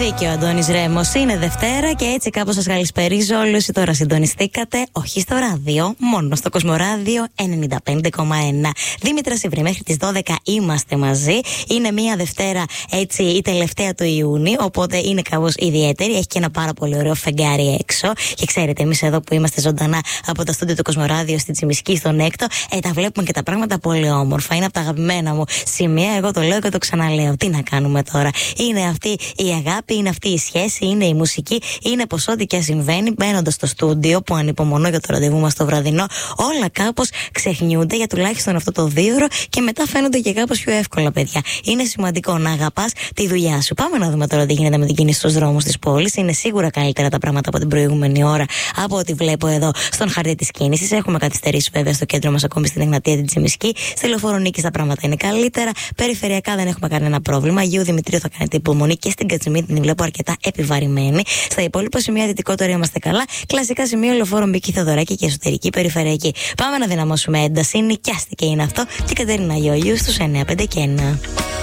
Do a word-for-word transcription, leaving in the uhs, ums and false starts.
δίκιο ο Αντώνης Ρέμος. Είναι Δευτέρα και έτσι κάπως σας καλησπερίζω όλους. Τώρα συντονιστήκατε, όχι στο ράδιο, μόνο στο Κοσμοράδιο ενενήντα πέντε κόμμα ένα. Δήμητρα Σιβρή, μέχρι τις δώδεκα είμαστε μαζί. Είναι μια Δευτέρα, έτσι, η τελευταία του Ιούνιου, οπότε είναι κάπως ιδιαίτερη. Έχει και ένα πάρα πολύ ωραίο φεγγάρι έξω. Και ξέρετε, εμείς εδώ που είμαστε ζωντανά από το στούντιο του Κοσμοράδιο στη Τσιμισκή, στον Έκτο, ε, τα βλέπουμε και τα πράγματα πολύ όμορφα. Είναι από τα αγαπημένα μου σημεία. Εγώ το λέω και το ξαναλέω. Τι να κάνουμε τώρα. Είναι αυτή η αγάπη, είναι αυτή η σχέση, είναι η μουσική, είναι πως ό,τι και συμβαίνει μπαίνοντας στο στούντιο που ανυπομονώ για το ραντεβού μας το βραδινό, όλα κάπως ξεχνιούνται για τουλάχιστον αυτό το δύο ώρο και μετά φαίνονται και κάπως πιο εύκολα, παιδιά. Είναι σημαντικό να αγαπάς τη δουλειά σου. Πάμε να δούμε τώρα τι γίνεται με την κίνηση στους δρόμους της πόλης. Είναι σίγουρα καλύτερα τα πράγματα από την προηγούμενη ώρα από ό,τι βλέπω εδώ στον χαρτί της κίνησης. Έχουμε καθυστερήσει βέβαια στο κέντρο μας, ακόμη στην Εγνατία την Τσιμισκή. Στη Λεωφόρο Νίκης τα πράγματα είναι καλύτερα. Περιφερειακά δεν έχουμε κανένα πρόβλημα. Αγίου Δημητρίου θα κάνετε υπομονή και στην Κατσιμίδη την βλέπω αρκετά επιβαρημένη. Στα υπόλοιπα σημεία δυτικό τώρα είμαστε καλά. Κλασικά σημεία Λεωφόρο Μπίκη Θεοδωράκη και εσωτερική περιφερειακή. Πάμε να δυναμώσουμε ένταση. Νοικιάστηκε είναι αυτό. Και η Κατερίνα Γιώργιου στους εννιά πέντε και ένα.